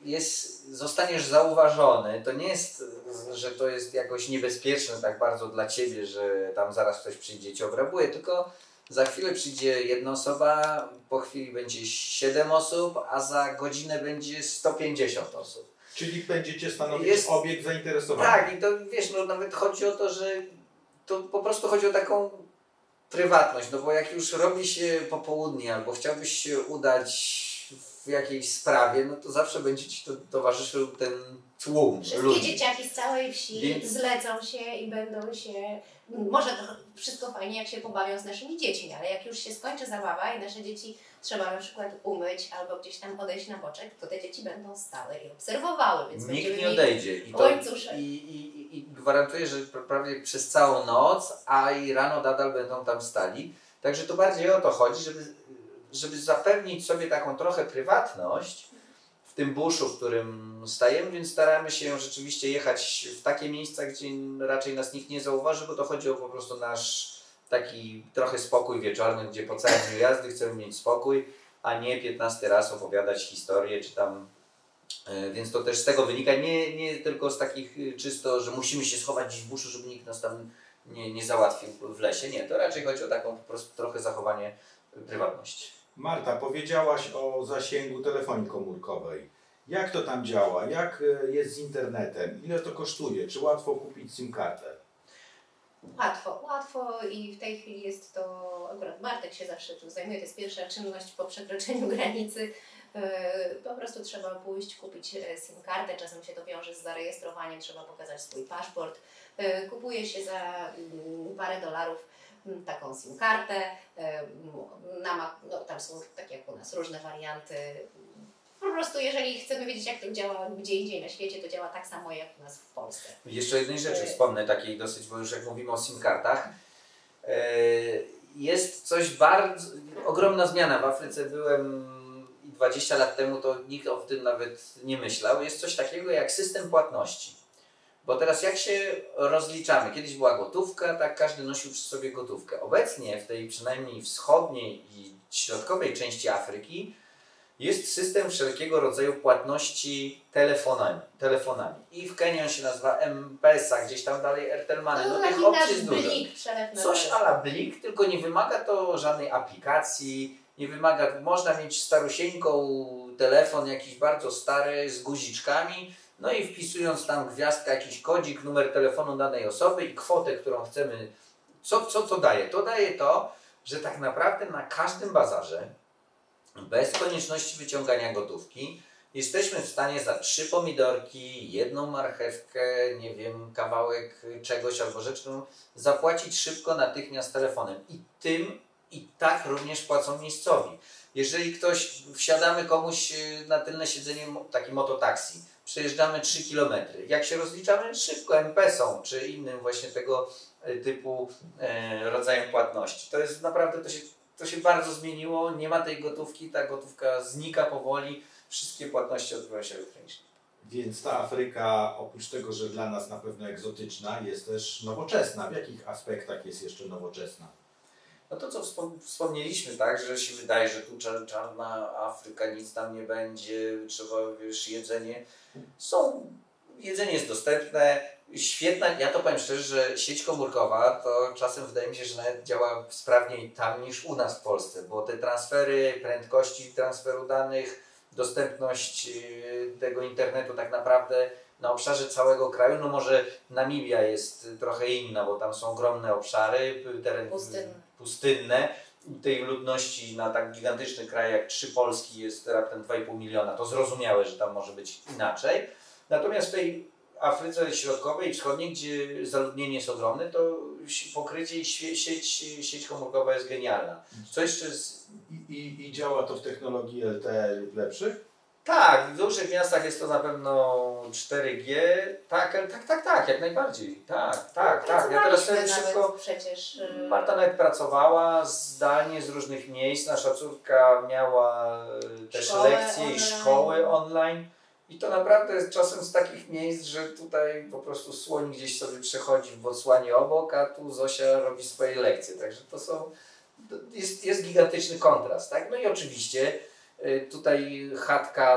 zostaniesz zauważony, to nie jest, że to jest jakoś niebezpieczne tak bardzo dla ciebie, że tam zaraz ktoś przyjdzie i cię obrabuje, tylko za chwilę przyjdzie jedna osoba, po chwili będzie 7 osób, a za godzinę będzie 150 osób. Czyli będziecie stanowić obiekt zainteresowania. Tak, i to wiesz, no nawet chodzi o to, że to po prostu chodzi o taką prywatność, no bo jak już robi się popołudnie albo chciałbyś się udać w jakiejś sprawie, no to zawsze będzie ci towarzyszył ten tłum Wszystkie ludzi. dzieciaki z całej wsi zlecą się i będą się... Może to wszystko fajnie, jak się pobawią z naszymi dziećmi, ale jak już się skończy zabawa i nasze dzieci trzeba na przykład umyć albo gdzieś tam odejść na boczek, to te dzieci będą stały i obserwowały, więc nikt nie odejdzie. I gwarantuję, że prawie przez całą noc, a i rano nadal będą tam stali. Także to bardziej o to chodzi, żeby zapewnić sobie taką trochę prywatność w tym buszu, w którym stajemy, więc staramy się rzeczywiście jechać w takie miejsca, gdzie raczej nas nikt nie zauważy, bo to chodzi o po prostu nasz taki trochę spokój wieczorny, gdzie po całym dniu jazdy chcemy mieć spokój, a nie 15 raz opowiadać historię, czy tam... Więc to też z tego wynika, nie tylko z takich czysto, że musimy się schować gdzieś w buszu, żeby nikt nas tam nie załatwił w lesie. Nie, to raczej chodzi o taką po prostu trochę zachowanie prywatności. Marta, powiedziałaś o zasięgu telefonii komórkowej. Jak to tam działa? Jak jest z internetem? Ile to kosztuje? Czy łatwo kupić SIM-kartę? Łatwo i w tej chwili jest to, akurat Bartek się zawsze tu zajmuje, to jest pierwsza czynność po przekroczeniu granicy. Po prostu trzeba pójść, kupić SIM-kartę, czasem się to wiąże z zarejestrowaniem, trzeba pokazać swój paszport. Kupuje się za parę dolarów taką SIM-kartę, tam są tak jak u nas różne warianty. Po prostu jeżeli chcemy wiedzieć, jak to działa gdzie indziej na świecie, to działa tak samo jak u nas w Polsce. Jeszcze jednej rzeczy wspomnę, takiej dosyć, bo już jak mówimy o SIM-kartach, jest coś bardzo, ogromna zmiana. W Afryce byłem 20 lat temu, to nikt o tym nawet nie myślał. Jest coś takiego jak system płatności. Bo teraz jak się rozliczamy? Kiedyś była gotówka, tak każdy nosił przy sobie gotówkę. Obecnie w tej przynajmniej wschodniej i środkowej części Afryki jest system wszelkiego rodzaju płatności telefonami. I w Kenii on się nazywa M-Pesa, gdzieś tam dalej Airtel Money. No tych opcji jest dużo. Coś a la Blik, tylko nie wymaga to żadnej aplikacji, nie wymaga, można mieć starusieńką telefon jakiś bardzo stary z guziczkami, no i wpisując tam gwiazdkę, jakiś kodzik, numer telefonu danej osoby i kwotę, którą chcemy. Co to daje? To daje to, że tak naprawdę na każdym bazarze, bez konieczności wyciągania gotówki, jesteśmy w stanie za 3 pomidorki, 1 marchewkę, nie wiem, kawałek czegoś albo rzeczą zapłacić szybko, natychmiast telefonem. I tak również płacą miejscowi. Jeżeli wsiadamy komuś na tylne siedzenie, taki mototaksi, przejeżdżamy 3 km. Jak się rozliczamy? Szybko, M-Pesą, czy innym właśnie tego typu rodzajem płatności. To jest naprawdę, to się bardzo zmieniło, nie ma tej gotówki, ta gotówka znika powoli, wszystkie płatności odbywają się elektronicznie. Więc ta Afryka, oprócz tego, że dla nas na pewno egzotyczna, jest też nowoczesna. W jakich aspektach jest jeszcze nowoczesna? No to co wspomnieliśmy, tak, że się wydaje, że tu czarna Afryka, nic tam nie będzie, trzeba, wiesz, jedzenie jest dostępne, świetna, ja to powiem szczerze, że sieć komórkowa to czasem wydaje mi się, że nawet działa sprawniej tam niż u nas w Polsce, bo te transfery, prędkości transferu danych, dostępność tego internetu tak naprawdę na obszarze całego kraju, no może Namibia jest trochę inna, bo tam są ogromne obszary, tereny pustynne. Tej ludności na tak gigantyczny kraj jak 3 Polski jest raptem 2,5 miliona. To zrozumiałe, że tam może być inaczej. Natomiast w tej Afryce Środkowej i Wschodniej, gdzie zaludnienie jest ogromne, to pokrycie i sieć komórkowa jest genialna. Co jeszcze I działa to w technologii LTE lub lepszych? Tak, w dużych miastach jest to na pewno 4G. Tak, jak najbardziej. Tak. Ja teraz sobie szybko... Przecież... Marta nawet pracowała zdalnie z różnych miejsc. Nasza córka miała też lekcje i szkoły online. I to naprawdę jest czasem z takich miejsc, że tutaj po prostu słoń gdzieś sobie przechodzi w Botswanie obok, a tu Zosia robi swoje lekcje. Także jest gigantyczny kontrast. Tak? No i oczywiście tutaj chatka